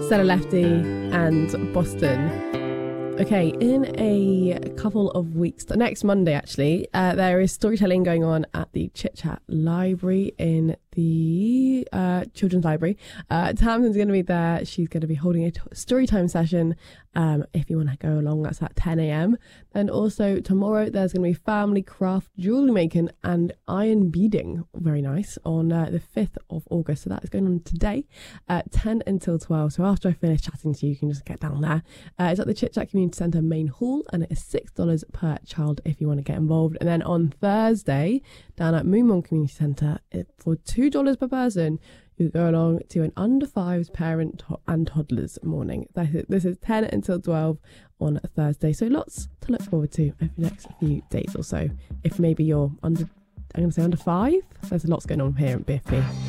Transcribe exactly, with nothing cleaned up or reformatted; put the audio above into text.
Stella Lefty and Boston. Okay, in a couple of weeks, next Monday actually, uh, there is storytelling going on at the Chit Chat Library in the uh, Children's Library. Uh, Tamsin's going to be there. She's going to be holding a t- story time session. Um, if you want to go along, that's at ten a.m. And also tomorrow there's going to be family craft jewellery making and iron beading. Very nice. On uh, the fifth of August. So that is going on today at ten until twelve. So after I finish chatting to you, you can just get down there. Uh, it's at the Chit Chat Community Centre main hall and it is six dollars per child if you want to get involved. And then on Thursday down at Moonmont Community Centre for two dollars per person, you go along to an under fives parent to- and toddlers morning. This is ten until twelve on Thursday. So lots to look forward to over the next few days or so. If maybe you're under, I'm going to say under five, there's lots going on here at B F B.